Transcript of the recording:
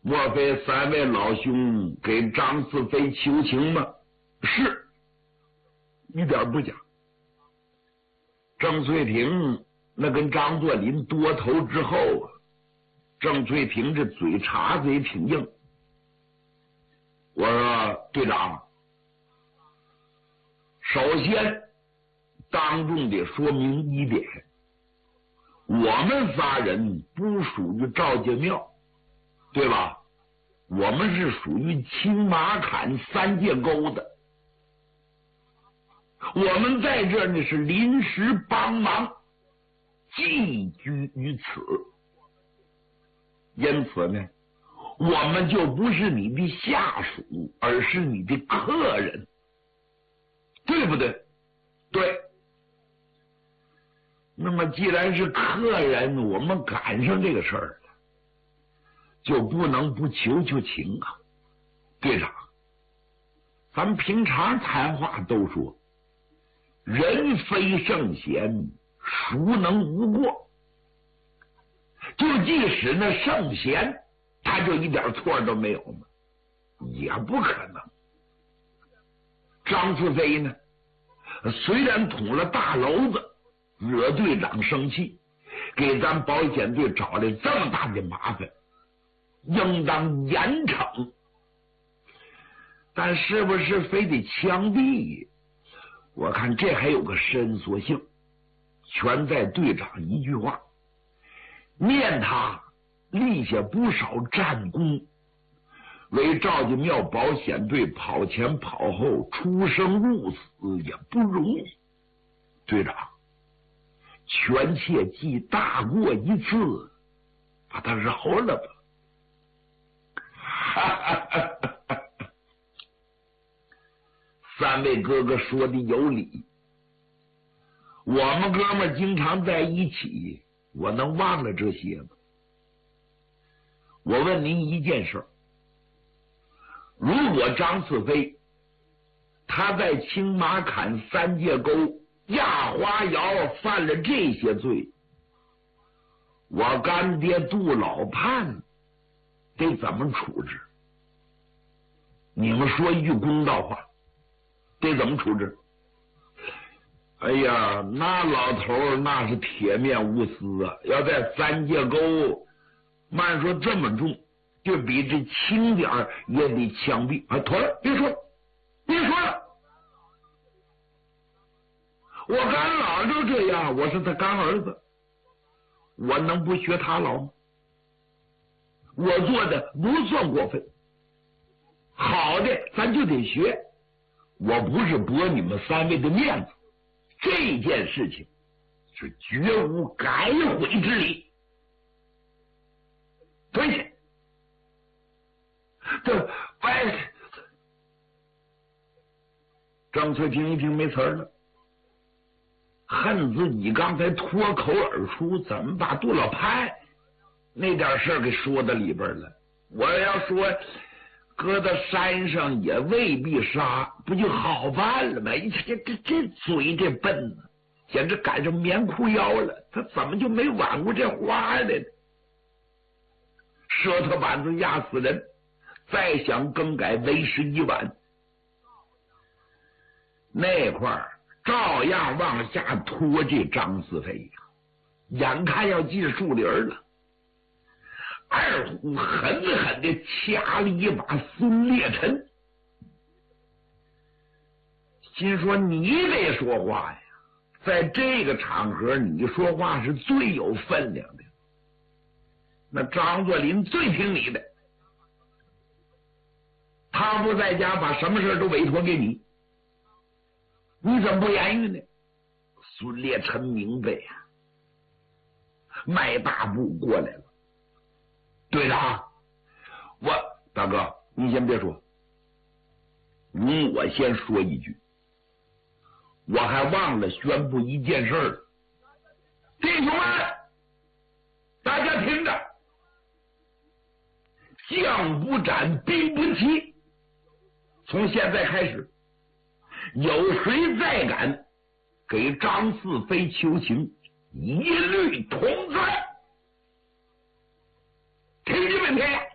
莫非三位老兄给张四飞求情吗？是，一点不假。郑翠萍那跟张作霖多头之后啊，郑翠萍这嘴插嘴挺硬。我说队长，首先当众得说明一点，我们仨人不属于赵家庙，对吧？我们是属于青马坎三界沟的，我们在这呢是临时帮忙，寄居于此，因此呢，我们就不是你的下属，而是你的客人，对不对？对。那么既然是客人，我们赶上这个事儿了，就不能不求求情啊。队长，咱们平常谈话都说人非圣贤，孰能无过？就即使那圣贤他就一点错都没有吗？也不可能。张四飞呢，虽然捅了大娄子，惹队长生气，给咱保险队找来这么大的麻烦，应当严惩。但是不是非得枪毙？我看这还有个伸缩性，全在队长一句话。念他立下不少战功，为赵家庙保险队跑前跑后，出生入死也不容易。队长，权切记大过一次，把他饶了吧。三位哥哥说的有理，我们哥们经常在一起，我能忘了这些吗？我问您一件事，如果张四飞他在青马坎三界沟压花窑犯了这些罪，我干爹杜老判得怎么处置？你们说一句公道话，得怎么处置？哎呀，那老头那是铁面无私啊！要在三界沟，慢说这么重，就比这轻点也得枪毙。啊，妥了，别说了，别说了。我干姥就这样，我是他干儿子，我能不学他老吗？我做的不算过分，好的咱就得学。我不是驳你们三位的面子，这件事情是绝无改悔之理。推去，这哎，张翠萍一听没词儿了，恨自己刚才脱口而出，怎么把杜老潘那点事儿给说到里边了？我要说搁到山上也未必杀，不就好办了吗？这嘴这笨呢，简直赶上棉裤腰了，他怎么就没挽过这花来呢？舌头板子压死人，再想更改为时已晚。那块儿照样往下拖这张四飞呀，眼看要进树林了。二虎狠狠地掐了一把孙烈臣，心说你得说话呀，在这个场合你说话是最有分量的，那张作霖最听你的，他不在家把什么事都委托给你，你怎么不言语呢？孙烈臣明白呀，迈大步过来了。队长，我大哥你先别说，我先说一句，我还忘了宣布一件事了。弟兄们，大家听着，将不斩，兵不齐，从现在开始，有谁再敢给张四飞求情，一律统裁。听见没听？